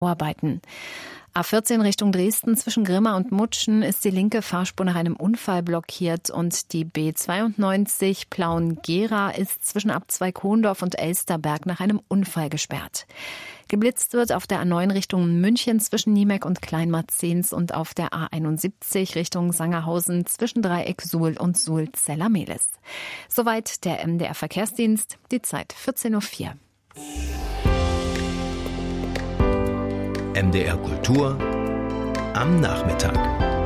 Bauarbeiten. A14 Richtung Dresden zwischen Grimma und Mutschen ist die linke Fahrspur nach einem Unfall blockiert und die B92 Plauen-Gera ist zwischen Abzweig Hohendorf und Elsterberg nach einem Unfall gesperrt. Geblitzt wird auf der A9 Richtung München zwischen Niemeck und Kleinmarzens und auf der A71 Richtung Sangerhausen zwischen Dreieck Suhl und Suhl-Zella-Mehlis. Soweit der MDR Verkehrsdienst, die Zeit 14:04 Uhr. MDR Kultur am Nachmittag.